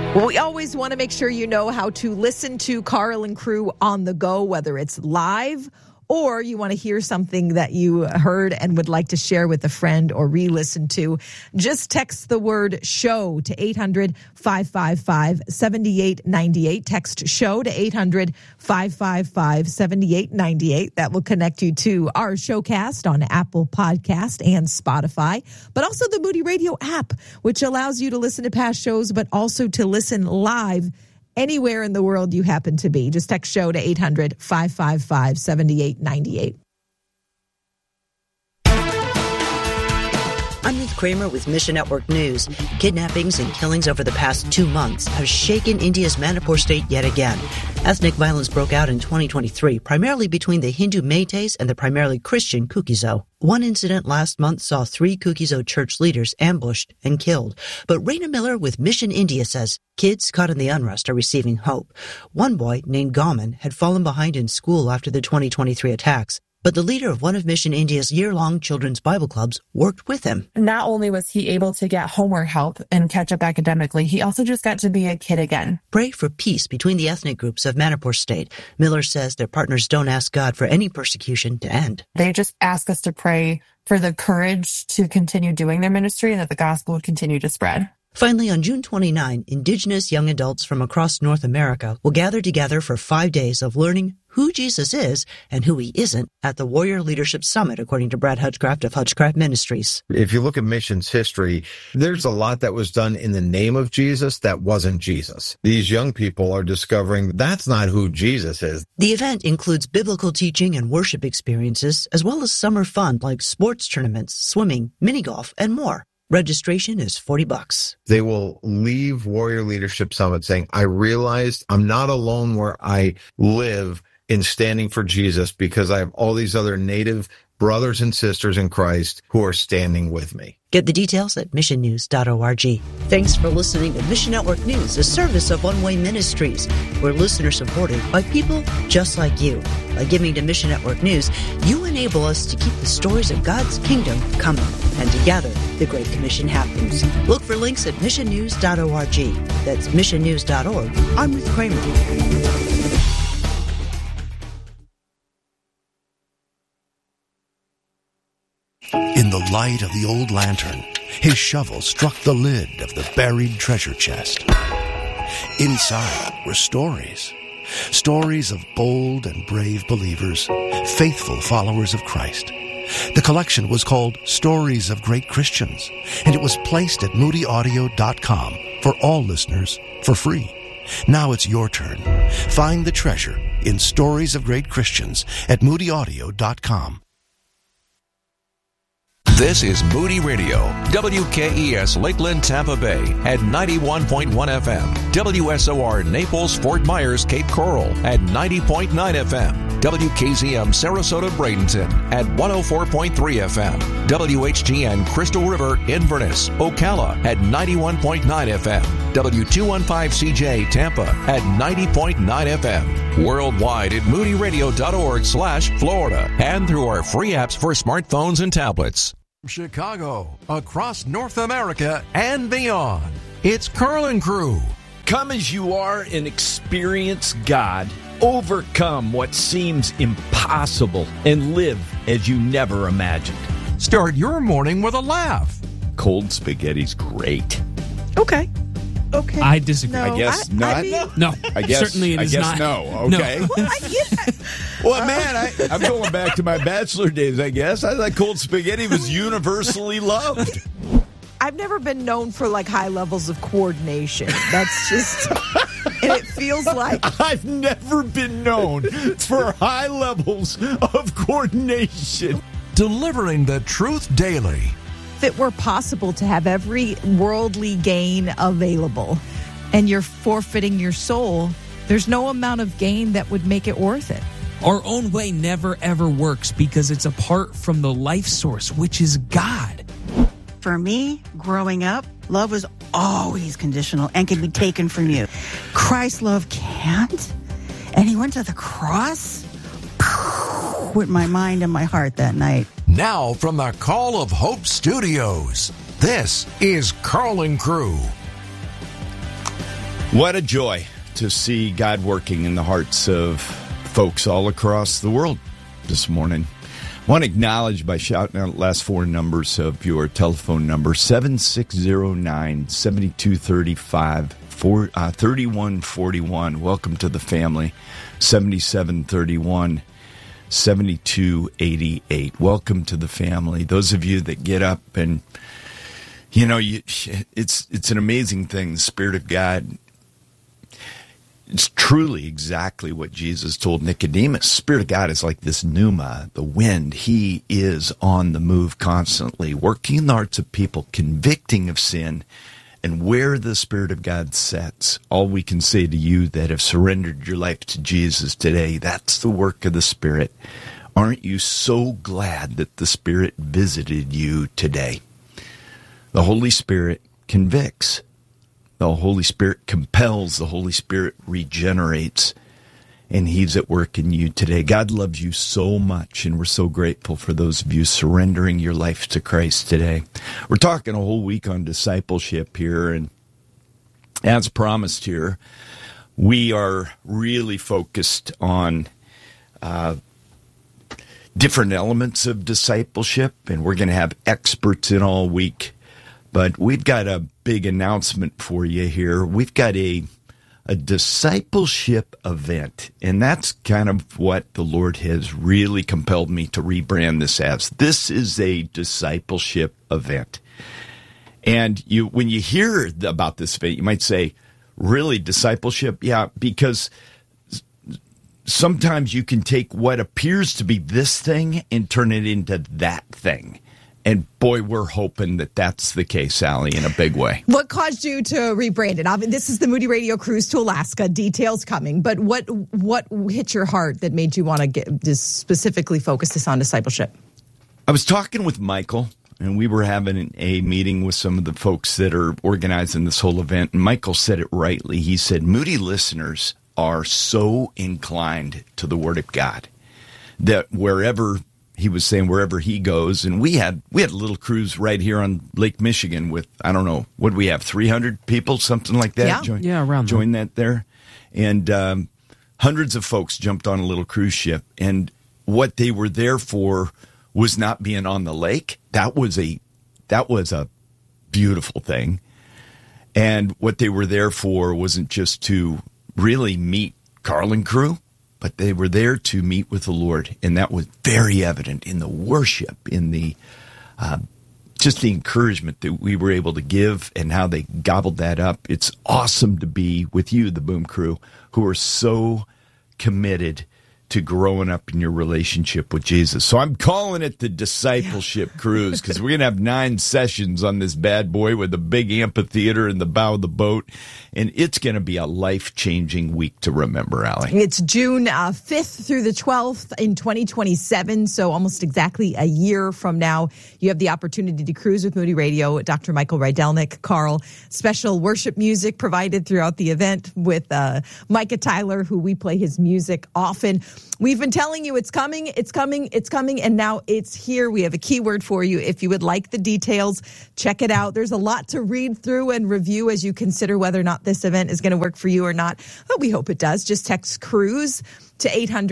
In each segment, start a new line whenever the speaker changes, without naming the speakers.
Well, we always want to make sure you know how to listen to Carl and Crew on the go, whether it's live or you want to hear something that you heard and would like to share with a friend or re-listen to. Just text the word SHOW to 800-555-7898. Text SHOW to 800-555-7898. That will connect you to our showcast on Apple Podcast and Spotify, but also the Moody Radio app, which allows you to listen to past shows, but also to listen live anywhere in the world you happen to be. Just text SHOW to 800-555-7898.
I'm Ruth Kramer with Mission Network News. Kidnappings and killings over the past 2 months have shaken India's Manipur state yet again. Ethnic violence broke out in 2023, primarily between the Hindu Meiteis and the primarily Christian Kuki-Zo. One incident last month saw 3 Kuki-Zo church leaders ambushed and killed. But Raina Miller with Mission India says kids caught in the unrest are receiving hope. One boy, named Gaman, had fallen behind in school after the 2023 attacks. But the leader of one of Mission India's year-long children's Bible clubs worked with him.
Not only was he able to get homework help and catch up academically, he also just got to be a kid again.
Pray for peace between the ethnic groups of Manipur State. Miller says their partners don't ask God for any persecution to end.
They just ask us to pray for the courage to continue doing their ministry and that the gospel would continue to spread.
Finally, on June 29, Indigenous young adults from across North America will gather together for 5 days of learning who Jesus is and who he isn't at the Warrior Leadership Summit, according to Brad Hutchcraft of Hutchcraft Ministries.
If you look at missions history, there's a lot that was done in the name of Jesus that wasn't Jesus. These young people are discovering that's not who Jesus is.
The event includes biblical teaching and worship experiences, as well as summer fun like sports tournaments, swimming, mini golf, and more. Registration is $40.
They will leave Warrior Leadership Summit saying, I realized I'm not alone where I live in standing for Jesus because I have all these other Native brothers and sisters in Christ who are standing with me.
Get the details at missionnews.org. Thanks for listening to Mission Network News, a service of One Way Ministries, where listeners supported by people just like you. By giving to Mission Network News, you enable us to keep the stories of God's kingdom coming. And together, the Great Commission happens. Look for links at missionnews.org. That's missionnews.org. I'm Ruth Kramer.
In the light of the old lantern, his shovel struck the lid of the buried treasure chest. Inside were stories. Stories of bold and brave believers, faithful followers of Christ. The collection was called Stories of Great Christians, and it was placed at moodyaudio.com for all listeners for free. Now it's your turn. Find the treasure in Stories of Great Christians at moodyaudio.com.
This is Moody Radio, WKES Lakeland, Tampa Bay at 91.1 FM, WSOR Naples, Fort Myers, Cape Coral at 90.9 FM, WKZM Sarasota, Bradenton at 104.3 FM, WHGN Crystal River, Inverness, Ocala at 91.9 FM, W215CJ Tampa at 90.9 FM, worldwide at moodyradio.org/Florida, and through our free apps for smartphones and tablets.
Chicago, across North America and beyond, it's Carl and Crew.
Come as you are and experience God. Overcome what seems impossible and live as you never imagined.
Start your morning with a laugh.
Cold spaghetti's great.
Okay.
I disagree.
I guess not.
No.
I guess
certainly it is not.
No. Okay.
No.
Well, man, I'm going back to my bachelor days, I guess. I thought cold spaghetti was universally loved.
I've never been known for like high levels of coordination. That's just, and it feels like
I've never been known for high levels of coordination.
Delivering the truth daily.
if it were possible to have every worldly gain available and you're forfeiting your soul, there's no amount of gain that would make it worth it.
Our own way never, ever works because it's apart from the life source, which is God.
For me, growing up, love was always conditional and can be taken from you. Christ's love can't. And he went to the cross with my mind and my heart that night.
Now from the Call of Hope Studios, this is Carl and Crew.
What a joy to see God working in the hearts of folks all across the world this morning. I want to acknowledge by shouting out the last four numbers of your telephone number, 7609-7235, 3141. Welcome to the family, 7731. 7288. Welcome to the family. Those of you that get up and, it's an amazing thing. The Spirit of God, it's truly exactly what Jesus told Nicodemus. The Spirit of God is like this pneuma, the wind. He is on the move constantly, working in the hearts of people, convicting of sin. And where the Spirit of God sets, all we can say to you that have surrendered your life to Jesus today, that's the work of the Spirit. Aren't you so glad that the Spirit visited you today? The Holy Spirit convicts. The Holy Spirit compels. The Holy Spirit regenerates. And He's at work in you today. God loves you so much, and we're so grateful for those of you surrendering your life to Christ today. We're talking a whole week on discipleship here, and as promised here, we are really focused on different elements of discipleship, and we're going to have experts in all week. But we've got a big announcement for you here. We've got a discipleship event, and that's kind of what the Lord has really compelled me to rebrand this as. This is a discipleship event. And when you hear about this event, you might say, really, discipleship? Yeah, because sometimes you can take what appears to be this thing and turn it into that thing. And boy, we're hoping that that's the case, Allie, in a big way.
What caused you to rebrand it? This is the Moody Radio Cruise to Alaska. Details coming. But what hit your heart that made you want to just specifically focus this on discipleship?
I was talking with Michael, and we were having a meeting with some of the folks that are organizing this whole event. And Michael said it rightly. He said, Moody listeners are so inclined to the Word of God that wherever he goes, and we had a little cruise right here on Lake Michigan with, I don't know, what do we have, 300 people, something like that?
Yeah, around
join that there. And hundreds of folks jumped on a little cruise ship, and what they were there for was not being on the lake. That was a beautiful thing. And what they were there for wasn't just to really meet Carl and crew, but they were there to meet with the Lord, and that was very evident in the worship, in the just the encouragement that we were able to give and how they gobbled that up. It's awesome to be with you, the Boom Crew, who are so committed to growing up in your relationship with Jesus. So I'm calling it the Discipleship Cruise, because we're going to have 9 sessions on this bad boy with a big amphitheater in the bow of the boat. And it's going to be a life-changing week to remember, Allie.
It's June 5th through the 12th in 2027, so almost exactly a year from now. You have the opportunity to cruise with Moody Radio. Dr. Michael Rydelnik, Carl, special worship music provided throughout the event with Micah Tyler, who we play his music often. We've been telling you it's coming, and now it's here. We have a keyword for you. If you would like the details, check it out. There's a lot to read through and review as you consider whether or not this event is going to work for you or not. But we hope it does. Just text CRUISE to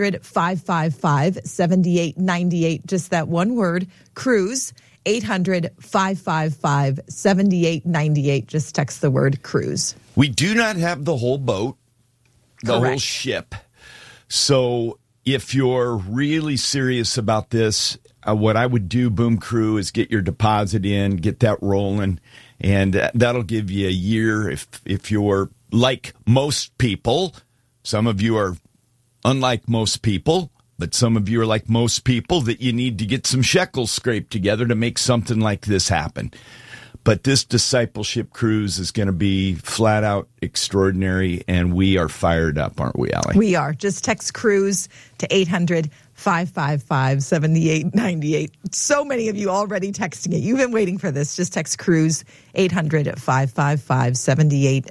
800-555-7898. Just that one word, CRUISE. 800-555-7898. Just text the word CRUISE.
We do not have the whole boat, the whole ship. So if you're really serious about this, what I would do, Boom Crew, is get your deposit in, get that rolling, and that'll give you a year. If you're like most people, some of you are unlike most people, but some of you are like most people that you need to get some shekels scraped together to make something like this happen. But this discipleship cruise is going to be flat out extraordinary, and we are fired up, aren't we, Allie?
We are. Just text CRUISE to 800-555-7898. So many of you already texting it. You've been waiting for this. Just text CRUISE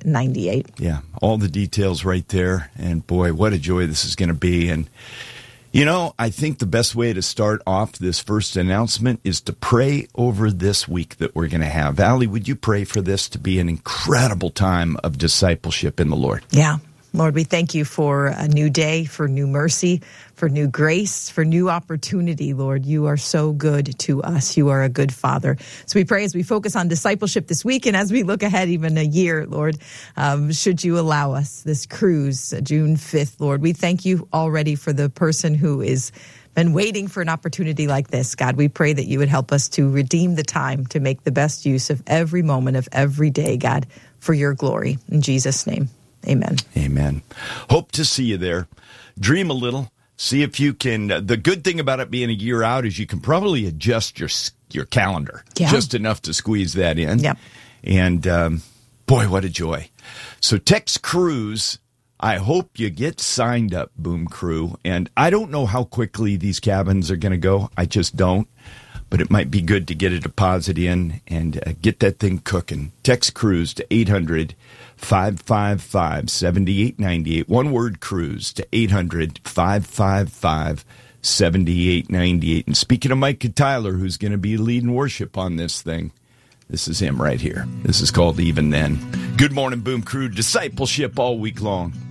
800-555-7898.
Yeah, all the details right there. And boy, what a joy this is going to be. And You know, I think the best way to start off this first announcement is to pray over this week that we're going to have. Allie, would you pray for this to be an incredible time of discipleship in the Lord?
Yeah. Lord, we thank you for a new day, for new mercy, for new grace, for new opportunity, Lord. You are so good to us. You are a good Father. So we pray as we focus on discipleship this week and as we look ahead even a year, Lord, should you allow us this cruise, June 5th, Lord. We thank you already for the person who is been waiting for an opportunity like this. God, we pray that you would help us to redeem the time, to make the best use of every moment of every day, God, for your glory. In Jesus' name. Amen.
Amen. Hope to see you there. Dream a little. See if you can. The good thing about it being a year out is you can probably adjust your calendar just enough to squeeze that in.
Yep.
And boy, what a joy. So text Cruise. I hope you get signed up, Boom Crew. And I don't know how quickly these cabins are going to go. I just don't. But it might be good to get a deposit in and get that thing cooking. Text Cruise to 800-555-7898. One word, Cruise, to 800-555-7898. And speaking of Micah Tyler, who's going to be leading worship on this thing, this is him right here. This is called Even Then. Good morning, Boom Crew. Discipleship all week long.